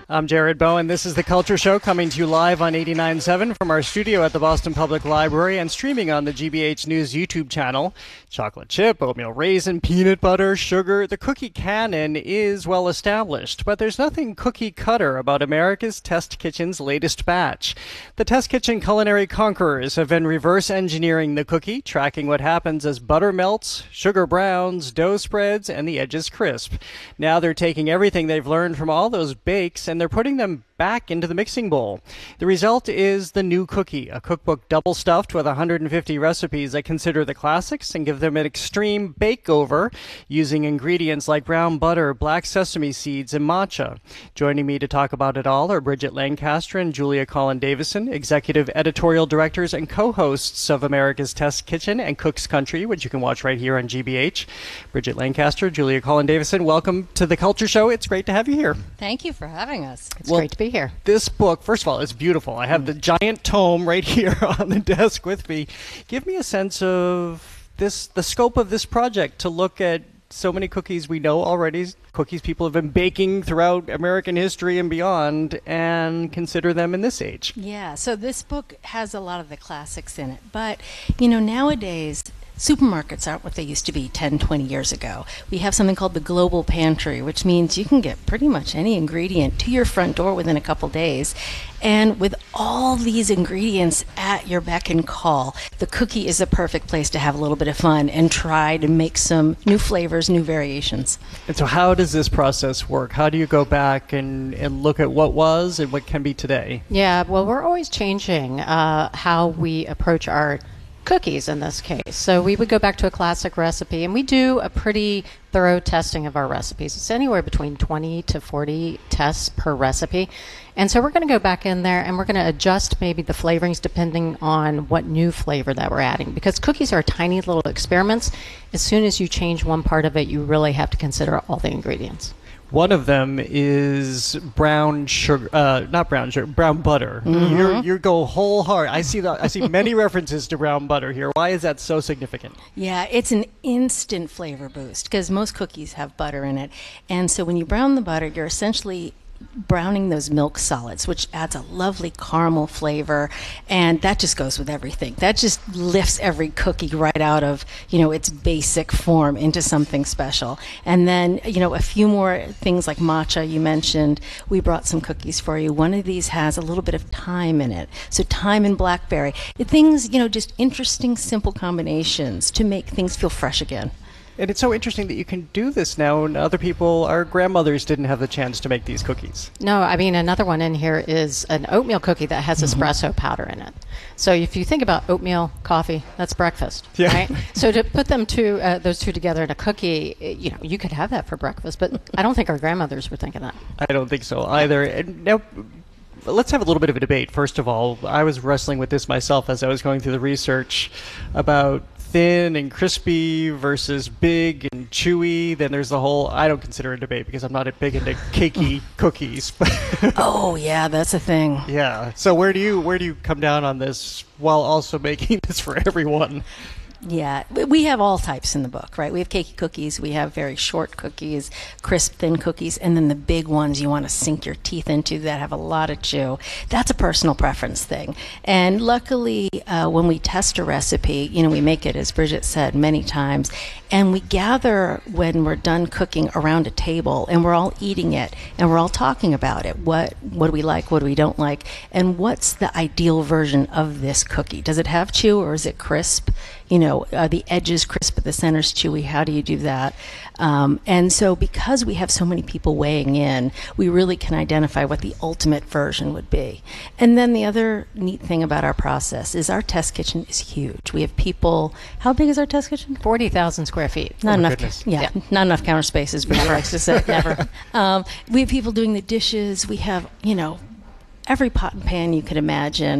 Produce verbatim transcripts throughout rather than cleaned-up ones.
I'm Jared Bowen. This is The Culture Show, coming to you live on eighty-nine point seven from our studio at the Boston Public Library and streaming on the G B H News YouTube channel. Chocolate chip, oatmeal raisin, peanut butter, sugar. The cookie canon is well established, but there's nothing cookie cutter about America's Test Kitchen's latest batch. The Test Kitchen culinary conquerors have been reverse engineering the cookie, tracking what happens as butter melts, sugar browns, dough spreads, and the edges crisp. Now they're taking everything they've learned from all those bakes and they're putting them back into the mixing bowl. The result is the new cookie, a cookbook double stuffed with one hundred fifty recipes that consider the classics and give them an extreme bake-over using ingredients like brown butter, black sesame seeds, and matcha. Joining me to talk about it all are Bridget Lancaster and Julia Collin-Davison, executive editorial directors and co-hosts of America's Test Kitchen and Cook's Country, which you can watch right here on G B H. Bridget Lancaster, Julia Collin-Davison, welcome to The Culture Show. It's great to have you here. Thank you for having us. It's well, great to be here. This book, first of all, is beautiful. I have the giant tome right here on the desk with me. Give me a sense of this, the scope of this project, to look at so many cookies we know already, cookies people have been baking throughout American history and beyond, and consider them in this age. Yeah, so this book has a lot of the classics in it. But, you know, nowadays, supermarkets aren't what they used to be ten, twenty years ago. We have something called the Global Pantry, which means you can get pretty much any ingredient to your front door within a couple days. And with all these ingredients at your beck and call, the cookie is a perfect place to have a little bit of fun and try to make some new flavors, new variations. And so how does this process work? How do you go back and, and look at what was and what can be today? Yeah, well, we're always changing uh, how we approach our cookies in this case. So we would go back to a classic recipe, and we do a pretty thorough testing of our recipes. It's anywhere between twenty to forty tests per recipe. And so we're going to go back in there and we're going to adjust maybe the flavorings depending on what new flavor that we're adding. Because cookies are tiny little experiments. As soon as you change one part of it, you really have to consider all the ingredients. One of them is brown sugar, uh, not brown sugar, brown butter. Mm-hmm. You're, you go whole hard. I see that. I see many references to brown butter here. Why is that so significant? Yeah, it's an instant flavor boost because most cookies have butter in it. And so when you brown the butter, you're essentially browning those milk solids, which adds a lovely caramel flavor, and that just goes with everything. That just lifts every cookie right out of, you know, its basic form into something special. And then, you know, a few more things like matcha you mentioned. We brought some cookies for you. One of these has a little bit of thyme in it. So thyme and blackberry. Things, you know, just interesting, simple combinations to make things feel fresh again. And it's so interesting that you can do this now, and other people, our grandmothers didn't have the chance to make these cookies. No, I mean, another one in here is an oatmeal cookie that has Mm-hmm. espresso powder in it. So if you think about oatmeal, coffee, that's breakfast, Yeah. right? So to put them two, uh, those two together in a cookie, you know, you could have that for breakfast, but I don't think our grandmothers were thinking that. I don't think so either. And now, let's have a little bit of a debate. First of all, I was wrestling with this myself as I was going through the research about thin and crispy versus big and chewy. Then there's the whole, I don't consider a debate because I'm not a big into cakey cookies. Oh, yeah, that's a thing. Yeah. So where do you where do you come down on this while also making this for everyone? Yeah, we have all types in the book, right? We have cakey cookies, we have very short cookies, crisp, thin cookies, and then the big ones you want to sink your teeth into that have a lot of chew. That's a personal preference thing. And luckily, uh, when we test a recipe, you know, we make it, as Bridget said, many times, and we gather when we're done cooking around a table, and we're all eating it, and we're all talking about it. What, what do we like, what do we don't like, and what's the ideal version of this cookie? Does it have chew or is it crisp? You know, are the edges crisp but the center's chewy? How do you do that? Um, and so because we have so many people weighing in, we really can identify what the ultimate version would be. And then the other neat thing about our process is our test kitchen is huge. We have people, how big is our test kitchen? forty thousand square feet. Not Oh my enough, goodness. yeah, Yeah. not enough counter spaces, Bridget likes to say. Never. Um, we have people doing the dishes. We have, you know, every pot and pan you could imagine.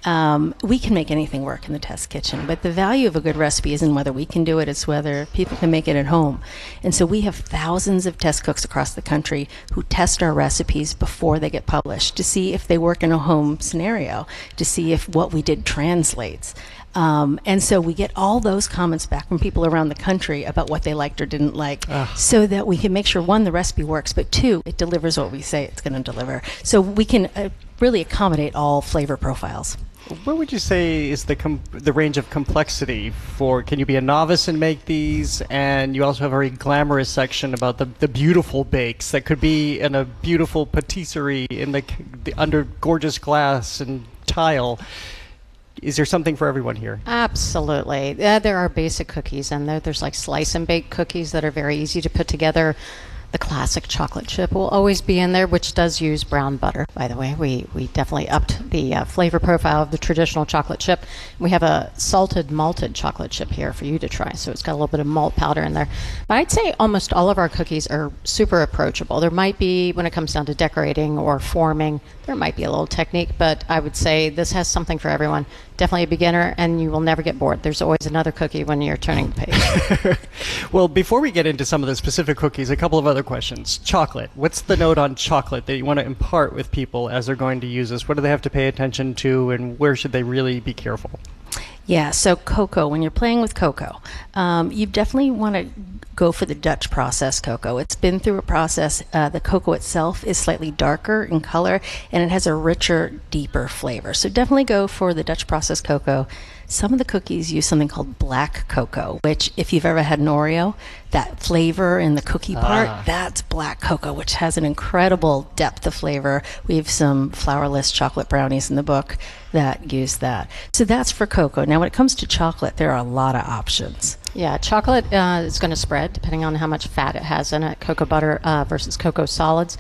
Um, we can make anything work in the test kitchen, but the value of a good recipe isn't whether we can do it, it's whether people can make it at home. And so we have thousands of test cooks across the country who test our recipes before they get published to see if they work in a home scenario, to see if what we did translates. Um, and so we get all those comments back from people around the country about what they liked or didn't like, Ugh. so that we can make sure, one, the recipe works, but two, it delivers what we say it's going to deliver. So we can uh, really accommodate all flavor profiles. What would you say is the com- the range of complexity for, can you be a novice and make these? And you also have a very glamorous section about the, the beautiful bakes that could be in a beautiful patisserie in the, the under gorgeous glass and tile. Is there something for everyone here? Absolutely. Uh, there are basic cookies, and there, there's like slice and bake cookies that are very easy to put together. The classic chocolate chip will always be in there, which does use brown butter, by the way. We we definitely upped the uh, flavor profile of the traditional chocolate chip. We have a salted malted chocolate chip here for you to try, so it's got a little bit of malt powder in there. But I'd say almost all of our cookies are super approachable. There might be, when it comes down to decorating or forming, there might be a little technique, but I would say this has something for everyone. Definitely a beginner, and you will never get bored. There's always another cookie when you're turning the page. Well, before we get into some of the specific cookies, a couple of other questions. Chocolate. What's the note on chocolate that you want to impart with people as they're going to use this? What do they have to pay attention to, and where should they really be careful? Yeah, so cocoa, when you're playing with cocoa, um, you definitely want to go for the Dutch processed cocoa. It's been through a process. Uh, the cocoa itself is slightly darker in color, and it has a richer, deeper flavor. So definitely go for the Dutch processed cocoa. Some of the cookies use something called black cocoa, which if you've ever had an Oreo, that flavor in the cookie part, ah. that's black cocoa, which has an incredible depth of flavor. We have some flourless chocolate brownies in the book that use that. So that's for cocoa. Now, when it comes to chocolate, there are a lot of options. Yeah, chocolate uh, is going to spread depending on how much fat it has in it, cocoa butter uh, versus cocoa solids.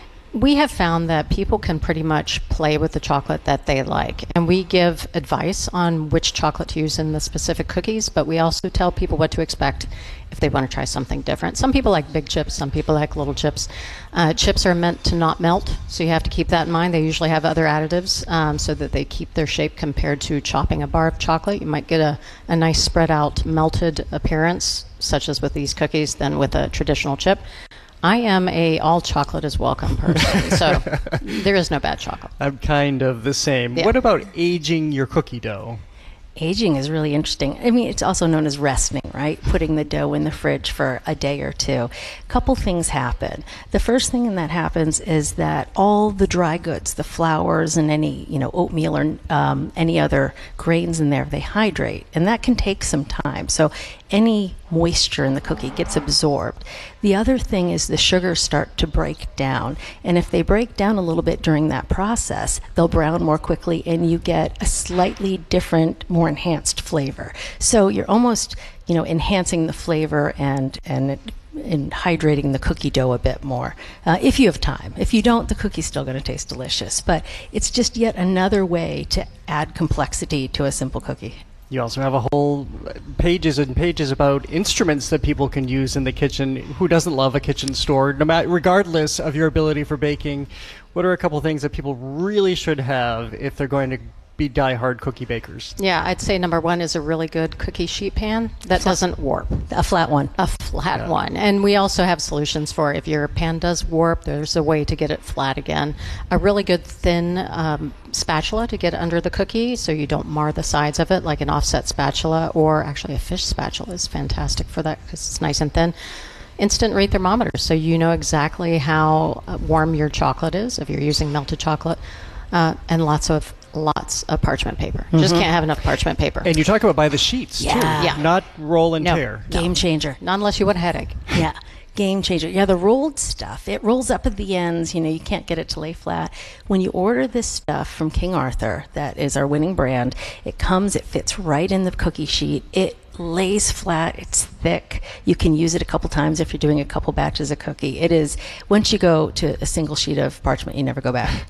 We have found that people can pretty much play with the chocolate that they like, and we give advice on which chocolate to use in the specific cookies, but we also tell people what to expect if they want to try something different. Some people like big chips, some people like little chips. Uh, chips are meant to not melt, so you have to keep that in mind. They usually have other additives um, so that they keep their shape compared to chopping a bar of chocolate. You might get a, a nice spread out melted appearance, such as with these cookies, than with a traditional chip. I am a all chocolate is welcome person, so there is no bad chocolate. I'm kind of the same. Yeah. What about aging your cookie dough? Aging is really interesting. I mean, it's also known as resting, right? Putting the dough in the fridge for a day or two. A couple things happen. The first thing that happens is that all the dry goods, the flours and any, you know, oatmeal or um, any other grains in there, they hydrate, and that can take some time. So any moisture in the cookie gets absorbed. The other thing is the sugars start to break down, and if they break down a little bit during that process, they'll brown more quickly, and you get a slightly different, more enhanced flavor. So you're almost, you know, enhancing the flavor and and and hydrating the cookie dough a bit more, uh, if you have time. If you don't, the cookie's still going to taste delicious, but it's just yet another way to add complexity to a simple cookie. You also have a whole pages and pages about instruments that people can use in the kitchen. Who doesn't love a kitchen store? No matter, regardless of your ability for baking, what are a couple things that people really should have if they're going to be die-hard cookie bakers? Yeah, I'd say number one is a really good cookie sheet pan that flat, doesn't warp. A flat one. A flat yeah. one. And we also have solutions for if your pan does warp, there's a way to get it flat again. A really good thin um, spatula to get under the cookie so you don't mar the sides of it, like an offset spatula, or actually a fish spatula is fantastic for that because it's nice and thin. Instant read thermometer, so you know exactly how warm your chocolate is if you're using melted chocolate, uh, and lots of lots of parchment paper. Mm-hmm. Just can't have enough parchment paper. And you talk about by the sheets, yeah. too. Yeah. Not roll and no. tear. Game no. changer. Not unless you want a headache. Yeah. Game changer. Yeah, the rolled stuff, it rolls up at the ends. You know, you can't get it to lay flat. When you order this stuff from King Arthur, that is our winning brand, it comes, it fits right in the cookie sheet. It lays flat. It's thick. You can use it a couple times if you're doing a couple batches of cookie. It is, once you go to a single sheet of parchment, you never go back.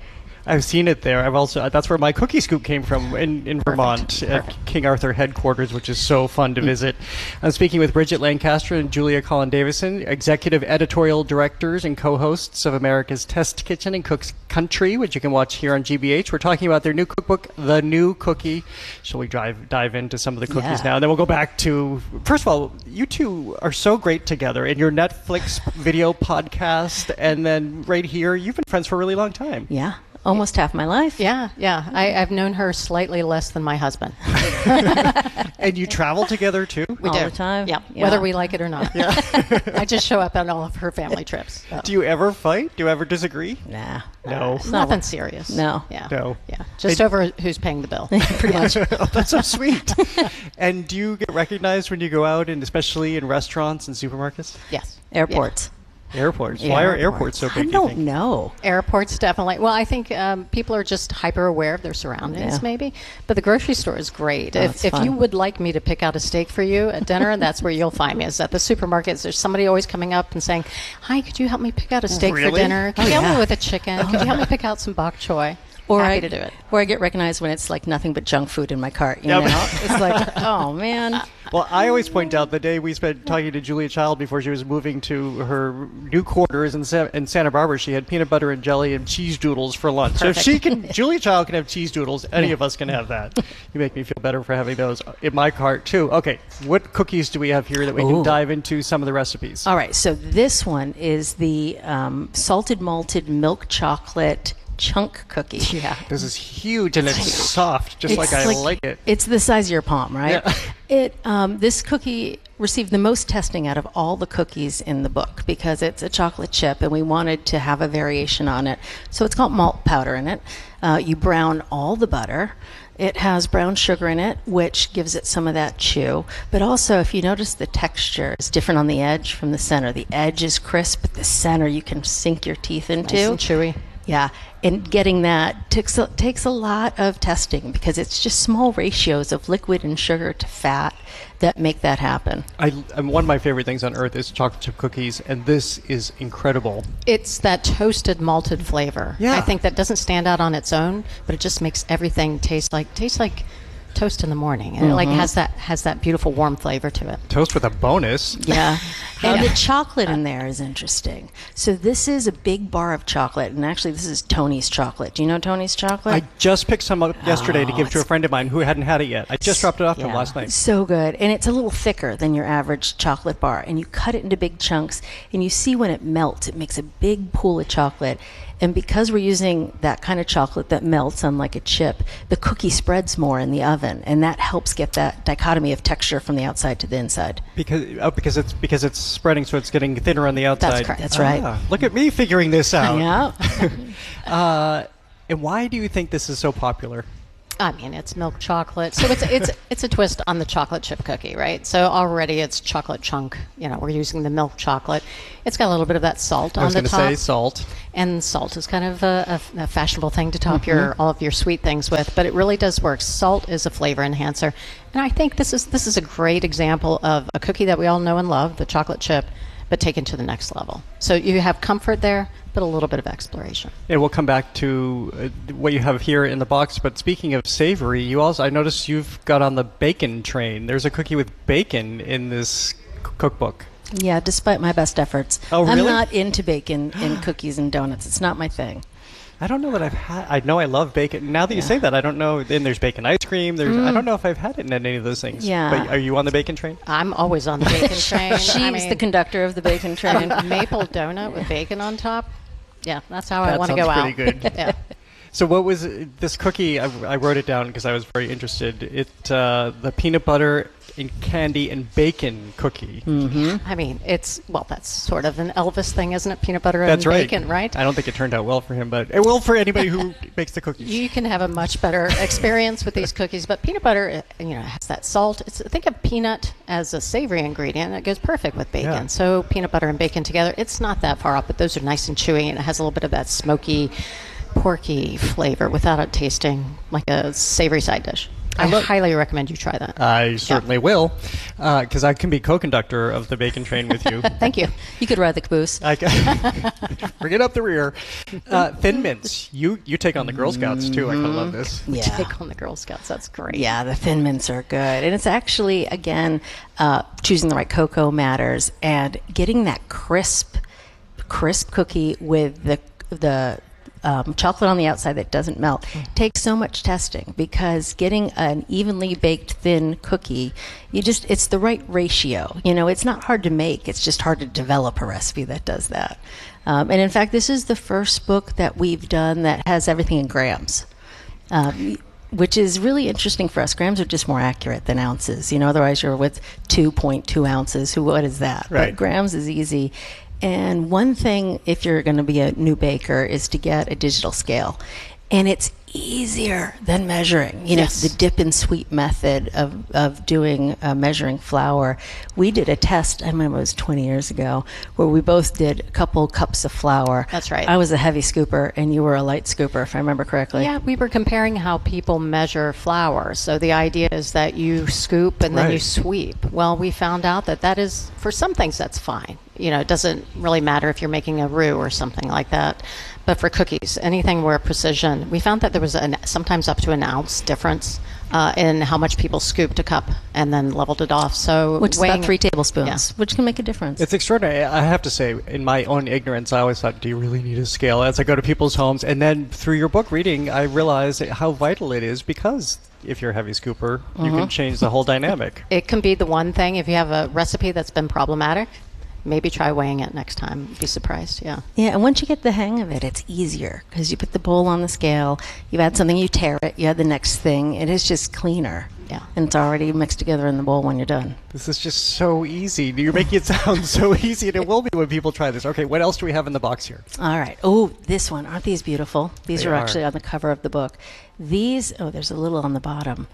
I've seen it there. I've also that's where my cookie scoop came from in, in Vermont at Perfect. King Arthur headquarters, which is so fun to visit. I'm speaking with Bridget Lancaster and Julia Collin Davison, executive editorial directors and co-hosts of America's Test Kitchen and Cook's Country, which you can watch here on G B H. We're talking about their new cookbook, The New Cookie. Shall we dive dive into some of the cookies Yeah. now? And then we'll go back to, first of all, you two are so great together in your Netflix video podcast, and then right here, you've been friends for a really long time. Yeah, almost half my life. Yeah, yeah. I, I've known her slightly less than my husband. And you travel together too? We All do. the time? Yeah, Yeah. whether we like it or not. I just show up on all of her family trips. So. Do you ever fight? Do you ever disagree? Nah. No. It's Nothing not- serious. No. Yeah. No. Yeah. Just It- over who's paying the bill. Pretty much. Oh, that's so sweet. And do you get recognized when you go out, and especially in restaurants and supermarkets? Yes. Airports. Airports. Yeah. Why are airports so I big, do you don't think? know. Airports definitely. Well, I think um, people are just hyper aware of their surroundings, Yeah. maybe. But the grocery store is great. Oh, if it's if you fun. would like me to pick out a steak for you at dinner, that's where you'll find me. Is at the supermarkets. There's somebody always coming up and saying, "Hi, could you help me pick out a steak for Really? dinner? Could Oh, you help yeah. me with a chicken? Could you help me pick out some bok choy?" Or Happy I, to do it. Or I get recognized when it's like nothing but junk food in my cart. You Yep. know, it's like, oh man. Well, I always point out the day we spent talking to Julia Child before she was moving to her new quarters in, Sa- in Santa Barbara, she had peanut butter and jelly and cheese doodles for lunch. So if she can, Julia Child can have cheese doodles, any of us can have that. You make me feel better for having those in my cart too. Okay, what cookies do we have here that we can Ooh. dive into some of the recipes? All right, so this one is the um, salted malted milk chocolate chunk cookie. Yeah. This is huge and it's soft, just like It's I like, it. It's the size of your palm, right? Yeah. It um, this cookie received the most testing out of all the cookies in the book because it's a chocolate chip, and we wanted to have a variation on it. So it's got malt powder in it. Uh, you brown all the butter. It has brown sugar in it, which gives it some of that chew. But also, if you notice, the texture is different on the edge from the center. The edge is crisp, but the center you can sink your teeth into. Nice and chewy. Yeah, and getting that takes a, takes a lot of testing because it's just small ratios of liquid and sugar to fat that make that happen. I, and one of my favorite things on earth is chocolate chip cookies, and this is incredible. It's that toasted malted flavor. Yeah. I think that doesn't stand out on its own, but it just makes everything taste like taste like toast in the morning, and it like has that has that beautiful warm flavor to it. Toast with a bonus. Yeah. And the chocolate in there is interesting. So this is a big bar of chocolate, and actually this is Tony's chocolate. Do you know Tony's chocolate? I just picked some up yesterday to Oh, give to a it's- friend of mine who hadn't had it yet. I just dropped it off to him Yeah. last night. So good. And it's a little thicker than your average chocolate bar. And you cut it into big chunks, and you see when it melts, it makes a big pool of chocolate. And because we're using that kind of chocolate that melts, unlike a chip, the cookie spreads more in the oven, and that helps get that dichotomy of texture from the outside to the inside. Because oh, because it's because it's spreading, so it's getting thinner on the outside. correct. That's right. Ah, look at me figuring this out. Yeah. Uh, and why do you think this is so popular? I mean, it's milk chocolate, so it's it's it's a twist on the chocolate chip cookie, right? So already it's chocolate chunk. You know, we're using the milk chocolate. It's got a little bit of that salt I on was the going to top, say salt. and salt is kind of a, a, a fashionable thing to top your all of your sweet things with, but it really does work. Salt is a flavor enhancer, and I think this is this is a great example of a cookie that we all know and love, the chocolate chip, but taken to the next level. So you have comfort there, but a little bit of exploration. And we'll come back to uh, what you have here in the box. But speaking of savory, you also I noticed you've got on the bacon train. There's a cookie with bacon in this c- cookbook. Yeah, despite my best efforts. Oh, I'm really? not into bacon in cookies and donuts. It's not my thing. I don't know that I've had. I know I love bacon. Now that you Yeah. say that, I don't know. Then there's bacon ice cream. There's. I don't know if I've had it in any of those things. Yeah. But are you on the bacon train? I'm always on the bacon train. She's I mean, the conductor of the bacon train. a maple donut with bacon on top. Yeah, that's how I That want to sounds go out. pretty good. Yeah. So what was this cookie? I, I wrote it down because I was very interested. It uh, the peanut butter and candy and bacon cookie. I mean, it's, well, that's sort of an Elvis thing, isn't it? Peanut butter and That's right. bacon, right? I don't think it turned out well for him, but it will for anybody who makes the cookies. You can have a much better experience with these cookies, but peanut butter, uh, you know, has that salt. It's, think of peanut as a savory ingredient. It goes perfect with bacon. Yeah. So peanut butter and bacon together, it's not that far off, but those are nice and chewy, and it has a little bit of that smoky, porky flavor without it tasting like a savory side dish. I, love- highly recommend you try that. I certainly will, because I can be co-conductor of the bacon train with you. Thank you. You could ride the caboose. I can bring it up the rear. Uh, Thin Mints. You you take on the Girl Scouts too. I kind of love this. Yeah. Take on the Girl Scouts. That's great. Yeah, the Thin Mints are good. And it's actually, again, uh, choosing the right cocoa matters and getting that crisp, crisp cookie with the the um, chocolate on the outside that doesn't melt. Mm. Takes so much testing, because getting an evenly baked thin cookie, you just it's the right ratio. You know, it's not hard to make. It's just hard to develop a recipe that does that. Um, and in fact, this is the first book that we've done that has everything in grams. Um, which is really interesting for us. Grams are just more accurate than ounces. You know, otherwise you're with two point two ounces. Who, what is that? Right. But grams is easy. And one thing, if you're going to be a new baker, is to get a digital scale. And it's easier than measuring. You know, Yes. the dip and sweep method of, of doing uh, measuring flour. We did a test, I remember it was twenty years ago, where we both did a couple cups of flour. That's right. I was a heavy scooper, and you were a light scooper, if I remember correctly. Yeah, we were comparing how people measure flour. So the idea is that you scoop and then you Right. sweep. Well, we found out that that is, for some things, that's fine. You know, it doesn't really matter if you're making a roux or something like that. But for cookies, anything where precision, we found that there was an, sometimes up to an ounce difference uh, in how much people scooped a cup and then leveled it off. So Which is weighing- about three tablespoons, Yeah. which can make a difference. It's extraordinary. I have to say, in my own ignorance, I always thought, do you really need a scale? As I go to people's homes, and then through your book reading, I realize how vital it is, because if you're a heavy scooper, you can change the whole dynamic. It can be the one thing. If you have a recipe that's been problematic, maybe try weighing it next time. You'd be surprised. Yeah. Yeah, and once you get the hang of it, it's easier, because you put the bowl on the scale, you add something, you tear it, you add the next thing, it is just cleaner. Yeah. And it's already mixed together in the bowl when you're done. This is just so easy. You're making it sound so easy, and it will be when people try this. Okay, what else do we have in the box here? All right. Oh, this one. Aren't these beautiful? These They are are. actually on the cover of the book. These, oh, there's a little on the bottom.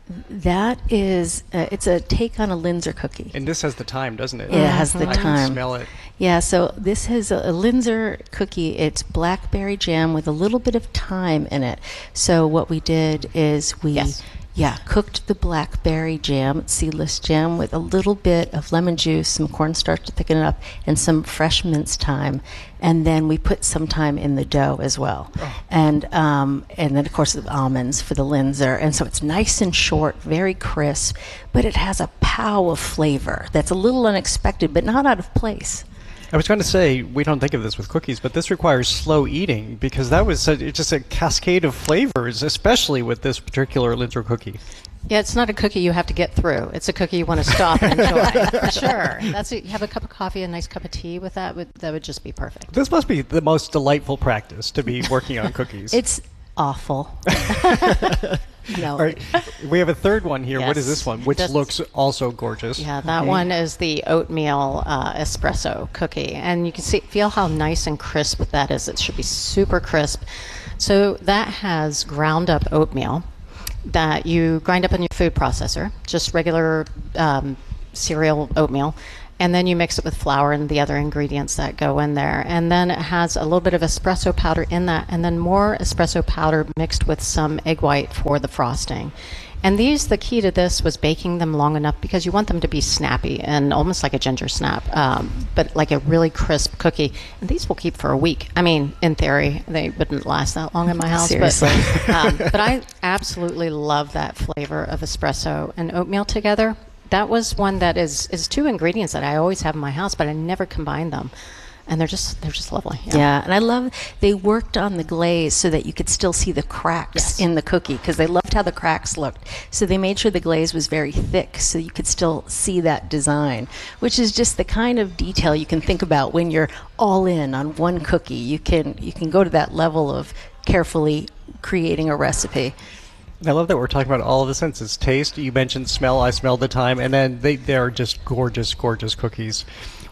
That is, uh, it's a take on a Linzer cookie. And this has the time, doesn't it? Yeah, it has the I can time. smell it. Yeah, so this is a, a Linzer cookie. It's blackberry jam with a little bit of thyme in it. So what we did is we, Yes. yeah, cooked the blackberry jam, seedless jam, with a little bit of lemon juice, some cornstarch to thicken it up, and some fresh minced thyme. And then we put some thyme in the dough as well. Oh. And um, and then, of course, the almonds for the Linzer. And so it's nice and short, very crisp, but it has a pow of flavor that's a little unexpected, but not out of place. I was going to say, we don't think of this with cookies, but this requires slow eating, because that was such, it's just a cascade of flavors, especially with this particular Linzer cookie. Yeah, it's not a cookie you have to get through. It's a cookie you want to stop and enjoy. For sure. That's it. You have a cup of coffee, a nice cup of tea with that. Would, that would just be perfect. This must be the most delightful practice, to be working on cookies. It's awful. No. All right, we have a third one here. What is Yes. this one? Which This- looks also gorgeous. Yeah, that Okay. one is the oatmeal uh, espresso cookie, and you can see feel how nice and crisp that is. It should be super crisp. So that has ground up oatmeal that you grind up in your food processor, just regular um, cereal oatmeal, and then you mix it with flour and the other ingredients that go in there. And then it has a little bit of espresso powder in that, and then more espresso powder mixed with some egg white for the frosting. And these, the key to this was baking them long enough, because you want them to be snappy and almost like a ginger snap, um, but like a really crisp cookie. And these will keep for a week. I mean, in theory, they wouldn't last that long in my house. Seriously. But, um, but I absolutely love that flavor of espresso and oatmeal together. That was one that is, is two ingredients that I always have in my house, but I never combine them. And they're just they're just lovely. Yeah, and I love they worked on the glaze so that you could still see the cracks Yes. in the cookie, because they loved how the cracks looked. So they made sure the glaze was very thick so you could still see that design, which is just the kind of detail you can think about when you're all in on one cookie. You can you can go to that level of carefully creating a recipe. I love that we're talking about all of the senses. Taste, you mentioned smell, I smelled the time, and then they, they're just gorgeous, gorgeous cookies.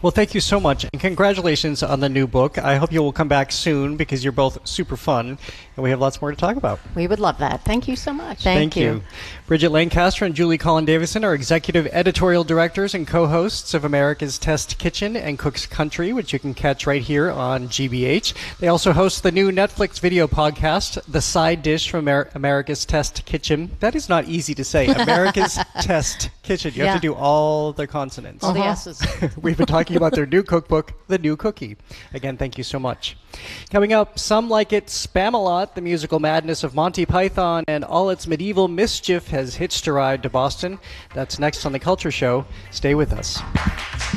Well, thank you so much, and congratulations on the new book. I hope you will come back soon because you're both super fun, and we have lots more to talk about. We would love that. Thank you so much. Thank, Thank you. you. Bridget Lancaster and Julie Collin Davison are executive editorial directors and co-hosts of America's Test Kitchen and Cook's Country, which you can catch right here on G B H. They also host the new Netflix video podcast, The Side Dish from Amer- America's Test Kitchen. That is not easy to say. America's Test Kitchen. You Yeah. have to do all the consonants. All the Uh-huh. S's. We've been talking about their new cookbook, The New Cookie. Again, thank you so much. Coming up, Some Like It Spam-A-Lot, the musical madness of Monty Python and all its medieval mischief has hitched a ride to Boston. That's next on The Culture Show. Stay with us.